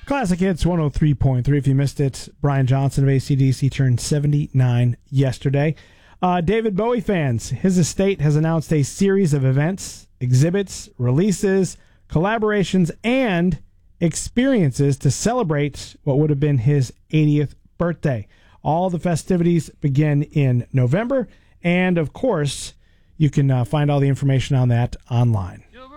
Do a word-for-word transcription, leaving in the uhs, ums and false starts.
Classic Hits one oh three point three. If you missed it, Brian Johnson of A C D C turned seventy-nine yesterday. Uh, David Bowie fans, his estate has announced a series of events, exhibits, releases, collaborations, and experiences to celebrate what would have been his eightieth birthday. All the festivities begin in November, and of course, you can uh, find all the information on that online.